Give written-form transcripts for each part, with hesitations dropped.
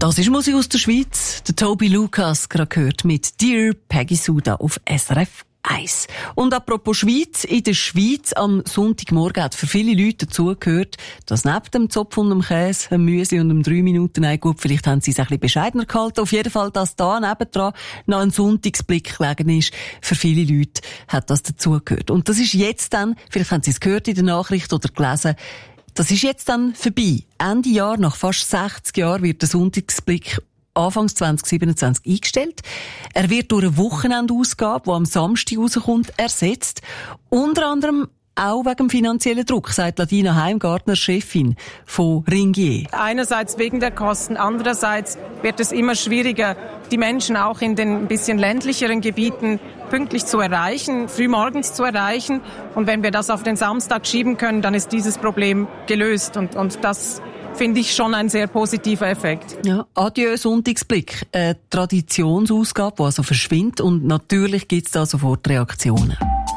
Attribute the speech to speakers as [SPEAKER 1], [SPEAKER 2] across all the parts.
[SPEAKER 1] Das ist Musik aus der Schweiz. Der Toby Lucas gerade gehört mit Dear Peggy Sue auf SRF 1. Und apropos Schweiz, in der Schweiz am Sonntagmorgen hat für viele Leute dazugehört, dass neben dem Zopf und dem Käse, dem Müsli und dem 3 Minuten Ei, gut, vielleicht haben sie es ein bisschen bescheidener gehalten. Auf jeden Fall, dass da nebendran noch ein Sonntagsblick gelegen ist. Für viele Leute hat das dazugehört. Und das ist jetzt dann, vielleicht haben sie es gehört in der Nachricht oder gelesen, das ist jetzt dann vorbei. Ende Jahr, nach fast 60 Jahren, wird der Sonntagsblick Anfangs 2027 eingestellt. Er wird durch eine Wochenendausgabe, die am Samstag rauskommt, ersetzt. Unter anderem auch wegen dem finanziellen Druck, sagt Ladina Heimgartner, Chefin von Ringier.
[SPEAKER 2] Einerseits wegen der Kosten, andererseits wird es immer schwieriger, die Menschen auch in den ein bisschen ländlicheren Gebieten pünktlich zu erreichen, frühmorgens zu erreichen. Und wenn wir das auf den Samstag schieben können, dann ist dieses Problem gelöst. Und das finde ich schon ein sehr positiver Effekt.
[SPEAKER 1] Ja, adieu Sonntagsblick. Eine Traditionsausgabe, die also verschwindet. Und natürlich gibt es da sofort Reaktionen.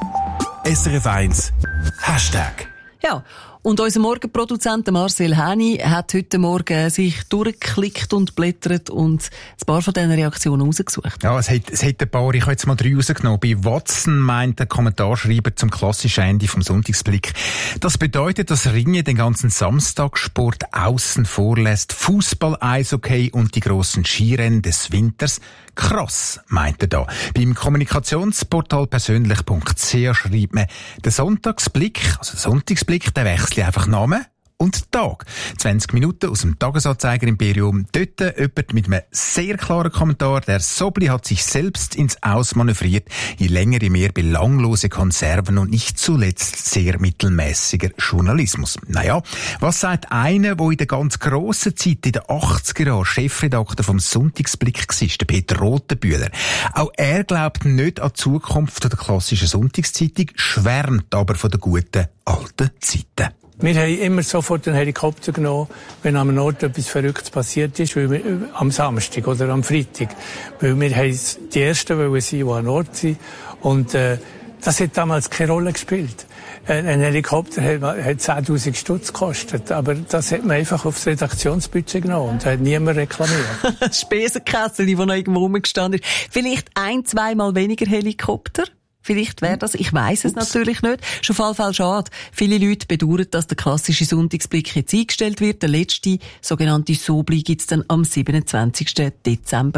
[SPEAKER 3] SRF 1 Hashtag.
[SPEAKER 1] Ja, und unser Morgenproduzent Marcel Häni hat heute Morgen sich durchgeklickt und blättert und ein paar von diesen Reaktionen rausgesucht.
[SPEAKER 4] Ja, es hat ein paar, ich habe jetzt mal 3 rausgenommen. Bei Watson meint der Kommentarschreiber zum klassischen Ende vom Sonntagsblick: Das bedeutet, dass Ringe den ganzen Samstagssport außen vorlässt. Fußball, Eishockey und die grossen Skirennen des Winters. Krass, meint er da. Beim Kommunikationsportal persönlich.ch schreibt man, der Sonntagsblick, der wechselt einfach Namen und Tag. 20 Minuten aus dem Tagesanzeiger-Imperium. Dort jemand mit einem sehr klaren Kommentar: Der Sobli hat sich selbst ins Ausmanövriert, je länger, je mehr belanglose Konserven und nicht zuletzt sehr mittelmäßiger Journalismus. Naja, was sagt einer, der in der ganz grossen Zeit, in den 80er Jahren, Chefredakteur vom Sonntagsblick war, der Peter Rothenbühler? Auch er glaubt nicht an die Zukunft der klassischen Sonntagszeitung, schwärmt aber von den guten alten Zeiten.
[SPEAKER 5] Wir haben immer sofort den Helikopter genommen, wenn am Ort etwas Verrücktes passiert ist, weil wir, am Samstag oder am Freitag. Weil wir die Ersten wollen sein, die an Ort sind. Und das hat damals keine Rolle gespielt. Ein Helikopter hat 10'000 Stutz gekostet, aber das hat man einfach aufs Redaktionsbudget genommen und hat niemand reklamiert.
[SPEAKER 1] Das Spesenkessel, das noch irgendwo rumgestanden ist. Vielleicht 1-2 Mal weniger Helikopter? Vielleicht wäre das, ich weiss es natürlich nicht. Schon Fall schade. Viele Leute bedauern, dass der klassische Sonntagsblick jetzt eingestellt wird. Der letzte sogenannte Sobli gibt's dann am 27. Dezember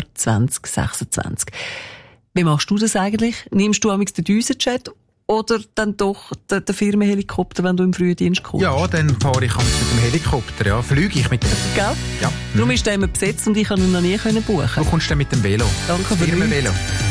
[SPEAKER 1] 2026. Wie machst du das eigentlich? Nimmst du amigs den Düsenjet oder dann doch den Firmenhelikopter, wenn du im Frühdienst kommst?
[SPEAKER 4] Ja, dann fahre ich mit dem Helikopter, ja. Fliege ich mit dem.
[SPEAKER 1] Gell?
[SPEAKER 4] Ja.
[SPEAKER 1] Darum ist der immer besetzt und ich konnte ihn noch nie buchen.
[SPEAKER 4] Du kommst dann mit dem Velo.
[SPEAKER 1] Danke für
[SPEAKER 4] Firmenvelo.